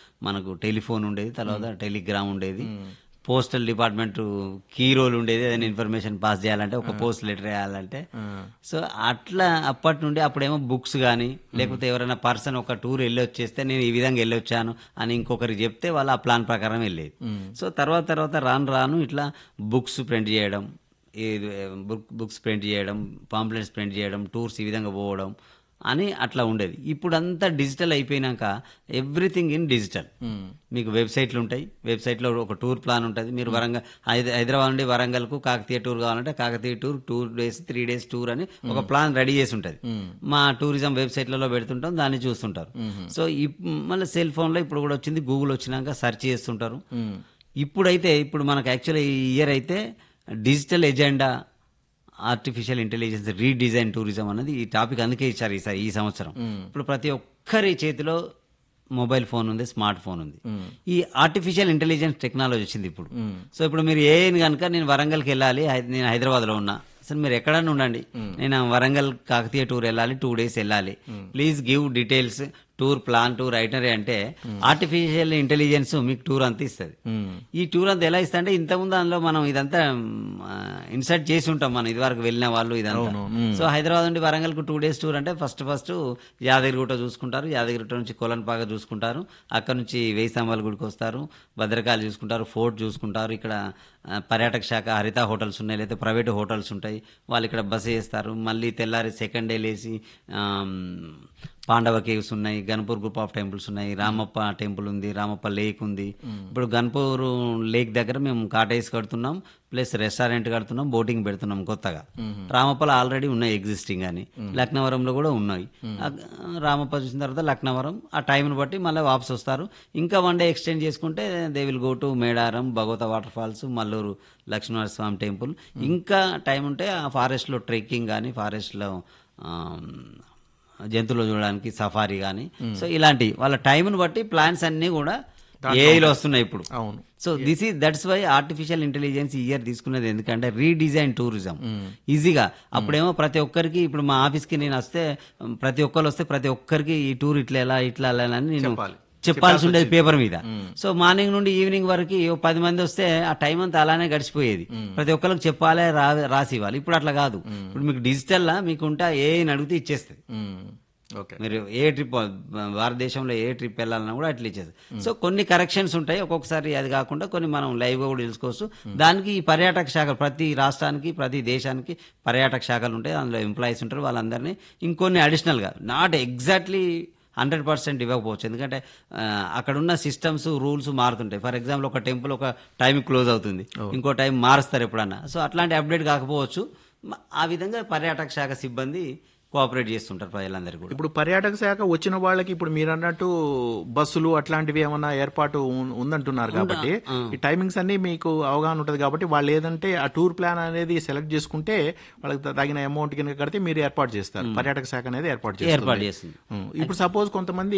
మనకు టెలిఫోన్ ఉండేది, తర్వాత టెలిగ్రామ్ ఉండేది, పోస్టల్ డిపార్ట్మెంట్ కీ రోల్ ఉండేది. ఏదైనా ఇన్ఫర్మేషన్ పాస్ చేయాలంటే ఒక పోస్ట్ లెటర్ వేయాలంటే. సో అట్లా అప్పటి నుండి అప్పుడేమో బుక్స్ కానీ లేకపోతే ఎవరైనా పర్సన్ ఒక టూర్ వెళ్ళి వచ్చేస్తే నేను ఈ విధంగా వెళ్ళి వచ్చాను అని ఇంకొకరికి చెప్తే వాళ్ళు ఆ ప్లాన్ ప్రకారం వెళ్ళేది. సో తర్వాత రాను ఇట్లా బుక్స్ ప్రింట్ చేయడం, బుక్స్ ప్రింట్ చేయడం, పాంప్లెట్స్ ప్రింట్ చేయడం, టూర్స్ ఈ విధంగా పోవడం అని అట్లా ఉండేది. ఇప్పుడు అంతా డిజిటల్ అయిపోయినాక ఎవ్రీథింగ్ ఇన్ డిజిటల్. మీకు వెబ్సైట్లు ఉంటాయి, వెబ్సైట్లో ఒక టూర్ ప్లాన్ ఉంటుంది. మీరు హైదరాబాద్ నుండి వరంగల్కు కాకతీయ టూర్ కావాలంటే Kakatiya tour 2 days 3 days tour అని ఒక ప్లాన్ రెడీ చేసి ఉంటుంది. మా టూరిజం వెబ్సైట్లలో పెడుతుంటాం, దాన్ని చూస్తుంటారు. సో మళ్ళీ సెల్ ఫోన్లో ఇప్పుడు కూడా వచ్చింది, గూగుల్ వచ్చినాక సెర్చ్ చేస్తుంటారు. ఇప్పుడు మనకు యాక్చువల్లీ ఈ ఇయర్ అయితే digital agenda, artificial intelligence, redesign tourism అన్నది ఈ టాపిక్ అందుకే ఇచ్చారు ఈ సంవత్సరం. ఇప్పుడు ప్రతి ఒక్కరి చేతిలో మొబైల్ ఫోన్ ఉంది, స్మార్ట్ ఫోన్ ఉంది. ఈ ఆర్టిఫిషియల్ ఇంటెలిజెన్స్ టెక్నాలజీ వచ్చింది ఇప్పుడు. సో ఇప్పుడు మీరు కనుక నేను వరంగల్కి వెళ్ళాలి, నేను హైదరాబాద్లో ఉన్నా, అసలు మీరు ఎక్కడన్నా ఉండండి, నేను వరంగల్ కాకతీయ టూర్ వెళ్ళాలి, 2 days వెళ్ళాలి, please give details, tour plan, tour itinerary అంటే ఆర్టిఫిషియల్ ఇంటెలిజెన్స్ మీకు టూర్ అంతా ఇస్తుంది. ఈ టూర్ అంతా ఎలా ఇస్తా అంటే ఇంతకుముందు అందులో మనం ఇదంతా ఇన్సర్ట్ చేసి ఉంటాం, మనం ఇదివరకు వెళ్ళిన వాళ్ళు ఇదంతా. సో హైదరాబాద్ నుండి వరంగల్కు 2 days టూర్ అంటే ఫస్ట్ యాదగిరిగుట్ట చూసుకుంటారు, యాదగిరిగుట్ట నుంచి కొలన్పాక చూసుకుంటారు, అక్కడ నుంచి వేయి స్తంభాల గుడికి వస్తారు, భద్రకాళి చూసుకుంటారు, ఫోర్ట్ చూసుకుంటారు. ఇక్కడ పర్యాటక శాఖ హరిత హోటల్స్ ఉన్నాయి, లేకపోతే ప్రైవేట్ హోటల్స్ ఉంటాయి, వాళ్ళు ఇక్కడ బస చేస్తారు. మళ్ళీ తెల్లారి సెకండ్ డే లేచి పాండవ కేవ్స్ ఉన్నాయి, గన్పూర్ గ్రూప్ ఆఫ్ టెంపుల్స్ ఉన్నాయి, రామప్ప టెంపుల్ ఉంది, రామప్ప లేక్ ఉంది. ఇప్పుడు గన్పూర్ లేక్ దగ్గర మేము కాటేజ్ కడుతున్నాం, ప్లస్ రెస్టారెంట్ కడుతున్నాం, బోటింగ్ పెడుతున్నాం కొత్తగా. రామప్పలో ఆల్రెడీ ఉన్నాయి ఎగ్జిస్టింగ్ అని, లక్నవరంలో కూడా ఉన్నాయి. రామప్ప చూసిన తర్వాత లక్నవరం, ఆ టైంను బట్టి మళ్ళీ వాపస్ వస్తారు. ఇంకా 1 day ఎక్స్టెండ్ చేసుకుంటే they will go to Medaram, భగవత water falls, Mallur Lakshminaraswamy temple. ఇంకా టైం ఉంటే ఆ ఫారెస్ట్లో ట్రెక్కింగ్ కానీ, ఫారెస్ట్లో జంతువులు చూడడానికి సఫారీ కానీ. సో ఇలాంటి వాళ్ళ టైంను బట్టి ప్లాన్స్ అన్ని కూడా ఏఐలో వస్తున్నాయి ఇప్పుడు. అవును. So that's why artificial intelligence ఈ ఇయర్ తీసుకున్నది, ఎందుకంటే రీడిజైన్ టూరిజం ఈజీగా. అప్పుడేమో ప్రతి ఒక్కరికి, ఇప్పుడు మా ఆఫీస్కి నేను వస్తే ప్రతి ఒక్కరికి ఈ టూర్ ఇట్లా వెళ్ళాలని నేను చెప్పాల్సి ఉండేది పేపర్ మీద. సో మార్నింగ్ నుండి ఈవినింగ్ వరకు 10 మంది వస్తే ఆ టైం అంతా అలానే గడిచిపోయేది. ప్రతి ఒక్కరికి చెప్పాలి, రాసి ఇవ్వాలి. ఇప్పుడు అట్లా కాదు. ఇప్పుడు మీకు డిజిటల్లా మీకుంటా ఏని అడిగితే ఇచ్చేస్తుంది. మీరు ఏ ట్రిప్, భారతదేశంలో ఏ ట్రిప్ వెళ్ళాలన్నా కూడా అట్లా ఇచ్చేస్తుంది. సో కొన్ని కరెక్షన్స్ ఉంటాయి, ఒక్కొక్కసారి అది కాకుండా కొన్ని మనం లైవ్గా కూడా తెలుసుకోవచ్చు. దానికి ఈ పర్యాటక శాఖలు, ప్రతి రాష్ట్రానికి ప్రతి దేశానికి పర్యాటక శాఖలు ఉంటాయి, అందులో ఎంప్లాయీస్ ఉంటారు. వాళ్ళందరినీ ఇంకొన్ని అడిషనల్గా, నాట్ ఎగ్జాక్ట్లీ 100% ఇవ్వకపోవచ్చు, ఎందుకంటే అక్కడ ఉన్న సిస్టమ్స్, రూల్స్ మారుతుంటాయి. ఫర్ ఎగ్జాంపుల్ ఒక టెంపుల్ ఒక టైం క్లోజ్ అవుతుంది, ఇంకో టైం మారుస్తారు ఎప్పుడన్నా. సో అట్లాంటి అప్డేట్ కాకపోవచ్చు. ఆ విధంగా పర్యాటక శాఖ సిబ్బంది కోఆపరేట్ చేస్తుంటారు ప్రజలందరూ కూడా. ఇప్పుడు పర్యాటక శాఖ వచ్చిన వాళ్ళకి ఇప్పుడు మీరు అన్నట్టు బస్సులు అట్లాంటివి ఏమన్నా ఏర్పాటు ఉందంటున్నారు కాబట్టి ఈ టైమింగ్స్ అన్ని మీకు అవగాహన ఉంటుంది కాబట్టి వాళ్ళు ఏదంటే ఆ టూర్ ప్లాన్ అనేది సెలెక్ట్ చేసుకుంటే వాళ్ళకి తగిన అమౌంట్ కనుక కడితే మీరు ఏర్పాటు చేస్తారు, పర్యాటక శాఖ అనేది ఏర్పాటు చేస్తుంది. ఇప్పుడు సపోజ్ కొంతమంది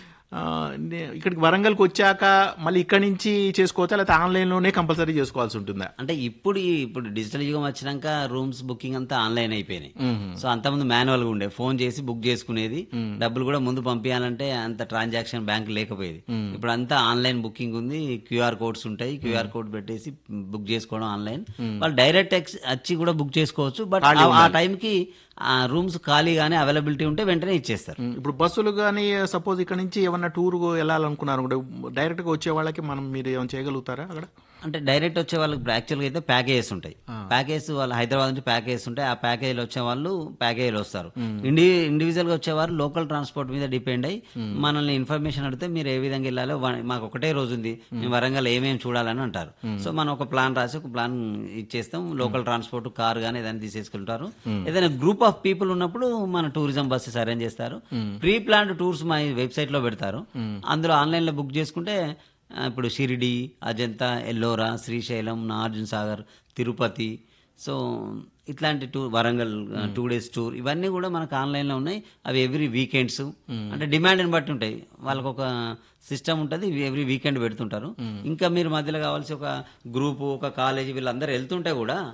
ఇక్కడికి వరంగల్కి వచ్చాక మళ్ళీ ఇక్కడి నుంచి చేసుకోవచ్చా, లేకపోతే ఆన్లైన్లోనే కంపల్సరీ చేసుకోవాల్సి ఉంటుందా? అంటే ఇప్పుడు డిజిటల్ యుగం వచ్చినాక రూమ్స్ బుకింగ్ అంతా ఆన్లైన్ అయిపోయినాయి. సో అంతకుముందు మాన్యువల్గా ఉండే, ఫోన్ చేసి బుక్ చేసుకునేది, డబ్బులు కూడా ముందు పంపించాలంటే అంత ట్రాన్సాక్షన్ బ్యాంక్ లేకపోయేది. ఇప్పుడు అంతా ఆన్లైన్ బుకింగ్ ఉంది, క్యూఆర్ కోడ్స్ ఉంటాయి, క్యూఆర్ కోడ్ పెట్టేసి బుక్ చేసుకోవడం ఆన్లైన్. వాళ్ళు డైరెక్ట్ వచ్చి కూడా బుక్ చేసుకోవచ్చు. బట్ ఆ టైంకి ఆ రూమ్స్ ఖాళీగానే అవైలబిలిటీ ఉంటే వెంటనే ఇచ్చేస్తారు. ఇప్పుడు బస్సులు కానీ సపోజ్ ఇక్కడ నుంచి ఏమన్నా టూర్ వెళ్ళాలనుకున్నారు కూడా డైరెక్ట్ గా వచ్చే వాళ్ళకి మీరు ఏమైనా చేయగలుగుతారా అక్కడ? అంటే డైరెక్ట్ వచ్చే వాళ్ళకి యాక్చువల్గా అయితే ప్యాకేజెస్ ఉంటాయి. ప్యాకేజ్ వాళ్ళు హైదరాబాద్ నుంచి ప్యాకేజెస్ ఉంటాయి, ఆ ప్యాకేజీలు వచ్చే వాళ్ళు ప్యాకేజీలు వస్తారు. ఇండివిజువల్ గా వచ్చేవారు లోకల్ ట్రాన్స్పోర్ట్ మీద డిపెండ్ అయ్యి మనల్ని ఇన్ఫర్మేషన్ అడిగితే మీరు ఏ విధంగా వెళ్ళాలో, మాకు ఒకటే రోజు ఉంది, మేము వరంగల్ ఏమేమి చూడాలని అంటారు. సో మనం ఒక ప్లాన్ రాసి ఒక ప్లాన్ ఇచ్చేస్తాం. లోకల్ ట్రాన్స్పోర్ట్ కార్ కానీ ఏదైనా తీసేసుకుంటారు. ఏదైనా గ్రూప్ ఆఫ్ పీపుల్ ఉన్నప్పుడు మన టూరిజం బస్సెస్ అరేంజ్ చేస్తారు. ప్రీ ప్లాన్డ్ టూర్స్ మా వెబ్సైట్ లో పెడతారు, అందులో ఆన్లైన్ లో బుక్ చేసుకుంటే ఇప్పుడు షిరిడి, అజంతా, ఎల్లోరా, శ్రీశైలం, నాగార్జున సాగర్, తిరుపతి, సో ఇట్లాంటి టూర్, వరంగల్ 2 days టూర్, ఇవన్నీ కూడా మనకు ఆన్లైన్లో ఉన్నాయి. అవి ఎవ్రీ వీకెండ్స్, అంటే డిమాండ్ని బట్టి ఉంటాయి. వాళ్ళకు ఒక సిస్టమ్ ఉంటుంది, ఎవ్రీ వీకెండ్ పెడుతుంటారు. ఇంకా మీరు మధ్యలో కావాల్సి ఒక గ్రూపు, ఒక కాలేజీ, వీళ్ళందరూ వెళ్తుంటే కూడా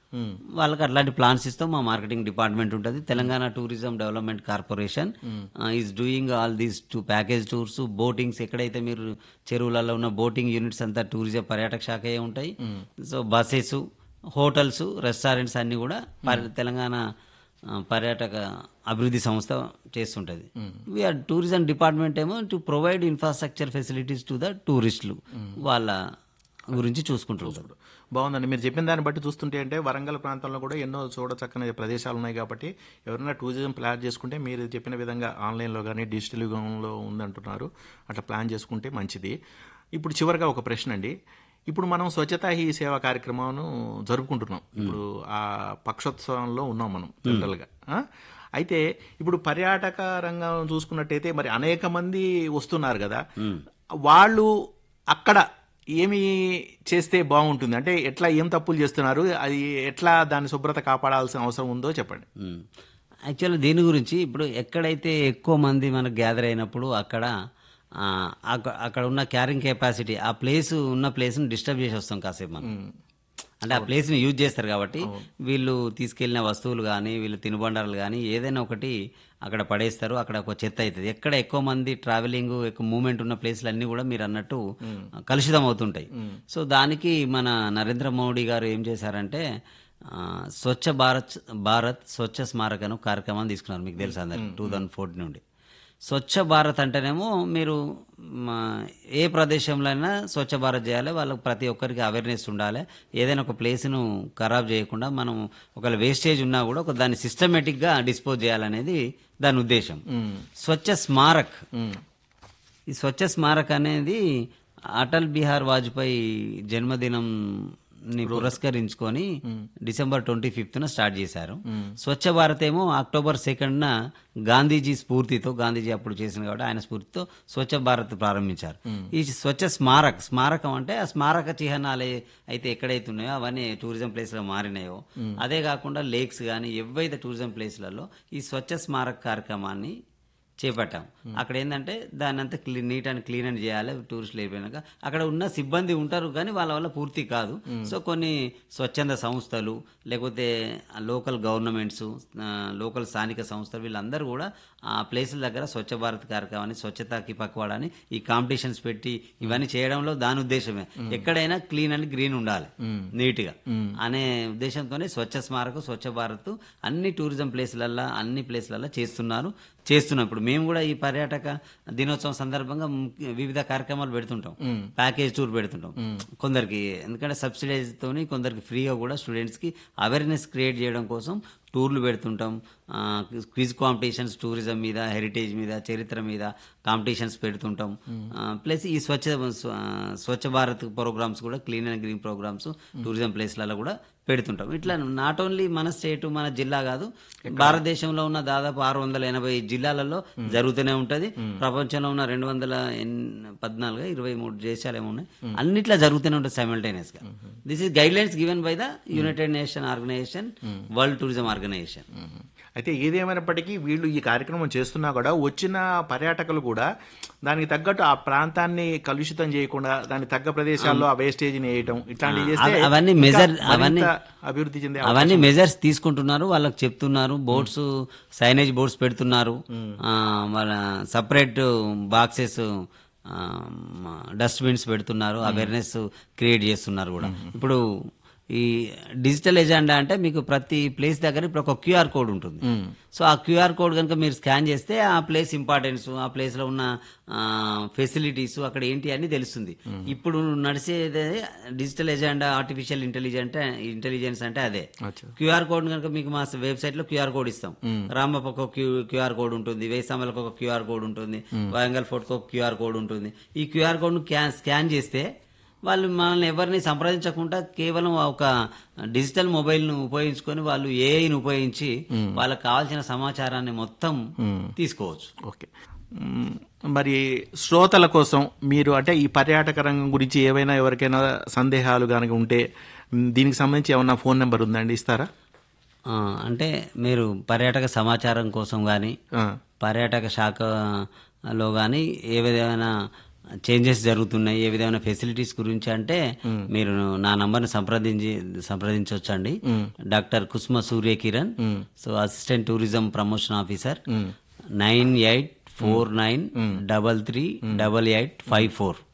వాళ్ళకి అట్లాంటి ప్లాన్స్ ఇస్తాం. మా మార్కెటింగ్ డిపార్ట్మెంట్ ఉంటుంది. Telangana tourism development corporation is doing all these package tours, boatings, ఎక్కడైతే మీరు చెరువులలో ఉన్న బోటింగ్ యూనిట్స్ అంతా టూరిజం పర్యాటక శాఖయే ఉంటాయి. సో బస్సెస్, హోటల్స్, రెస్టారెంట్స్ అన్ని కూడా తెలంగాణ పర్యాటక అభివృద్ధి సంస్థ చేస్తుంటది. వీఆర్ టూరిజం డిపార్ట్మెంట్ ఏమో to provide infrastructure facilities to the టూరిస్టులు, వాళ్ళ గురించి చూసుకుంటుంటారు. బాగుందండి. మీరు చెప్పిన దాన్ని బట్టి చూస్తుంటే అంటే వరంగల్ ప్రాంతంలో కూడా ఎన్నో చూడచక్కని ప్రదేశాలు ఉన్నాయి కాబట్టి ఎవరైనా టూరిజం ప్లాన్ చేసుకుంటే మీరు చెప్పిన విధంగా ఆన్లైన్లో కానీ డిజిటల్ యుగంలో ఉందంటున్నారు, అట్లా ప్లాన్ చేసుకుంటే మంచిది. ఇప్పుడు చివరిగా ఒక ప్రశ్న అండి. ఇప్పుడు మనం స్వచ్ఛతా హీ సేవా కార్యక్రమాన్ని జరుపుకుంటున్నాం. ఇప్పుడు ఆ పక్షోత్సవంలో ఉన్నాం మనం జనరల్గా. అయితే ఇప్పుడు పర్యాటక రంగం చూసుకున్నట్టయితే మరి అనేక మంది వస్తున్నారు కదా, వాళ్ళు అక్కడ ఏమి చేస్తే బాగుంటుంది, అంటే ఎట్లా ఏం తప్పులు చేస్తున్నారు, అది ఎట్లా దాని శుభ్రత కాపాడాల్సిన అవసరం ఉందో చెప్పండి. యాక్చువల్లీ దీని గురించి ఇప్పుడు ఎక్కడైతే ఎక్కువ మంది మనకు గ్యాదర్ అయినప్పుడు అక్కడ ఉన్న క్యారింగ్ కెపాసిటీ, ఆ ప్లేస్ ఉన్న ప్లేస్ని డిస్టర్బ్ చేసి వస్తాం కాసేపు మనం. అంటే ఆ ప్లేస్ని యూజ్ చేస్తారు కాబట్టి వీళ్ళు తీసుకెళ్లిన వస్తువులు కానీ, వీళ్ళు తినుబండారాలు కానీ ఏదైనా ఒకటి అక్కడ పడేస్తారు. అక్కడ ఒక చెత్త అవుతుంది. ఎక్కడ ఎక్కువ మంది ట్రావెలింగ్, ఎక్కువ మూవ్మెంట్ ఉన్న ప్లేస్లు అన్నీ కూడా మీరు అన్నట్టు కలుషితం అవుతుంటాయి. సో దానికి మన నరేంద్ర మోడీ గారు ఏం చేశారంటే స్వచ్ఛ భారత్ స్వచ్ఛ స్మారక అనే కార్యక్రమాన్ని తీసుకున్నారు. మీకు తెలుసు అందరికి 2014 నుండి. స్వచ్ఛ భారత్ అంటేనేమో మీరు ఏ ప్రదేశంలో అయినా స్వచ్ఛ భారత్ చేయాలి, వాళ్ళకి ప్రతి ఒక్కరికి అవేర్నెస్ ఉండాలి. ఏదైనా ఒక ప్లేస్ను ఖరాబ్ చేయకుండా మనం ఒకవేళ వేస్టేజ్ ఉన్నా కూడా దాన్ని సిస్టమేటిక్గా డిస్పోజ్ చేయాలనేది దాని ఉద్దేశం. స్వచ్ఛ స్మారక్, ఈ స్వచ్ఛ స్మారక్ అనేది అటల్ బిహార్ వాజ్పేయి జన్మదినం పురస్కరించుకొని December 25th స్టార్ట్ చేశారు. స్వచ్ఛ భారత్ ఏమో October 2nd గాంధీజీ స్ఫూర్తితో, గాంధీజీ అప్పుడు చేసిన కాబట్టి ఆయన స్ఫూర్తితో స్వచ్ఛ భారత్ ప్రారంభించారు. ఈ స్వచ్ఛ స్మారకం అంటే ఆ స్మారక చిహ్నాలు అయితే ఎక్కడైతే ఉన్నాయో అవన్నీ టూరిజం ప్లేస్లో మారినాయో, అదే కాకుండా లేక్స్ కానీ ఏవైతే టూరిజం ప్లేస్లలో ఈ స్వచ్ఛ స్మారక కార్యక్రమాన్ని చేపట్టాం. అక్కడ ఏంటంటే దాన్ని అంతా నీట్ అండ్ క్లీన్ అని చేయాలి. టూరిస్టులు అయిపోయినాక అక్కడ ఉన్న సిబ్బంది ఉంటారు కానీ వాళ్ళ వల్ల పూర్తి కాదు. సో కొన్ని స్వచ్ఛంద సంస్థలు, లేకపోతే లోకల్ గవర్నమెంట్స్, లోకల్ స్థానిక సంస్థలు, వీళ్ళందరూ కూడా ఆ ప్లేసుల దగ్గర స్వచ్ఛ భారత్ కార్యక్రమాన్ని, స్వచ్ఛతకి పక్వాడని ఈ కాంపిటీషన్స్ పెట్టి ఇవన్నీ చేయడంలో దాని ఉద్దేశమే ఎక్కడైనా క్లీన్ అండ్ గ్రీన్ ఉండాలి, నీట్గా అనే ఉద్దేశంతోనే స్వచ్ఛ స్మారక, స్వచ్ఛ భారత్ అన్ని టూరిజం ప్లేస్లల్లో, అన్ని ప్లేస్లలో చేస్తున్నాం. ఇప్పుడు మేము కూడా ఈ పర్యాటక దినోత్సవం సందర్భంగా వివిధ కార్యక్రమాలు పెడుతుంటాం. ప్యాకేజ్ టూర్ పెడుతుంటాం కొందరికి, ఎందుకంటే సబ్సిడైజ్ తోని కొందరికి ఫ్రీగా కూడా స్టూడెంట్స్ కి అవేర్నెస్ క్రియేట్ చేయడం కోసం టూర్లు పెడుతుంటాం. క్విజ్ కాంపిటీషన్స్ టూరిజం మీద, హెరిటేజ్ మీద, చరిత్ర మీద కాంపిటీషన్స్ పెడుతుంటాం. ప్లస్ ఈ స్వచ్ఛ భారత్ ప్రోగ్రామ్స్ కూడా, clean and green programmes tourism ప్లేస్లలో కూడా పెడుతుంటాం. ఇట్లా నాట్ ఓన్లీ మన స్టేట్, మన జిల్లా కాదు, భారతదేశంలో ఉన్న దాదాపు 680 జిల్లాలలో జరుగుతూనే ఉంటది. ప్రపంచంలో ఉన్న 214, 23 దేశాలు ఏమో ఉన్నాయి, అన్నిట్లా జరుగుతూనే ఉంటుంది సైమల్టేనియస్ గా. This is guide lines given by the United nation organisation, world tourism organisation. అయితే ఏదేమైనప్పటికీ వీళ్ళు ఈ కార్యక్రమం చేస్తున్నా కూడా వచ్చిన పర్యాటకులు కూడా దానికి తగ్గట్టు ఆ ప్రాంతాన్ని కలుషితం చేయకుండా దానికి తగ్గ ప్రదేశాల్లో ఆ వేస్టేజ్ని వేయటం ఇట్లాంటివి చేస్తే అభివృద్ధి చెందే అవన్నీ మెజర్స్ తీసుకుంటున్నారు, వాళ్ళకి చెప్తున్నారు. బోర్డ్స్, సైనేజ్ బోర్డ్స్ పెడుతున్నారు, వాళ్ళ సపరేట్ బాక్సెస్, డస్ట్బిన్స్ పెడుతున్నారు, అవేర్నెస్ క్రియేట్ చేస్తున్నారు కూడా. ఇప్పుడు ఈ డిజిటల్ ఎజెండా అంటే మీకు ప్రతి ప్లేస్ దగ్గర ఇప్పుడు ఒక క్యూఆర్ కోడ్ ఉంటుంది. సో ఆ క్యూఆర్ కోడ్ కనుక మీరు స్కాన్ చేస్తే ఆ ప్లేస్ ఇంపార్టెన్స్, ఆ ప్లేస్ లో ఉన్న ఫెసిలిటీస్, అక్కడ ఏంటి అని తెలుస్తుంది. ఇప్పుడు నడిచేదే డిజిటల్ ఎజెండా, ఆర్టిఫిషియల్ ఇంటెలిజెన్స్ అంటే అదే. క్యూఆర్ కోడ్ కనుక మీకు మా వెబ్సైట్ లో క్యూఆర్ కోడ్ ఇస్తాం. రామప్పకు ఒక క్యూఆర్ కోడ్ ఉంటుంది, వేసమ్మలకు ఒక క్యూఆర్ కోడ్ ఉంటుంది, వరంగల్ ఫోర్ట్కి ఒక క్యూఆర్ కోడ్ ఉంటుంది. ఈ క్యూఆర్ కోడ్ ను స్కాన్ చేస్తే వాళ్ళు మనల్ని ఎవరిని సంప్రదించకుండా కేవలం ఒక డిజిటల్ మొబైల్ ను ఉపయోగించుకొని వాళ్ళు ఏఐని ఉపయోగించి వాళ్ళకి కావాల్సిన సమాచారాన్ని మొత్తం తీసుకోవచ్చు. ఓకే, మరి శ్రోతల కోసం మీరు అంటే ఈ పర్యాటక రంగం గురించి ఏవైనా ఎవరికైనా సందేహాలు కనుక ఉంటే దీనికి సంబంధించి ఏమన్నా ఫోన్ నెంబర్ ఉందండి, ఇస్తారా? అంటే మీరు పర్యాటక సమాచారం కోసం కానీ, పర్యాటక శాఖలో కానీ ఏదైనా చేంజెస్ జరుగుతున్నాయి, ఏ విధమైన ఫెసిలిటీస్ గురించి అంటే మీరు నా నంబర్ని సంప్రదించవచ్చండి. డాక్టర్ కుసుమ Surya Kiran, so assistant tourism promotion officer, 9849338854.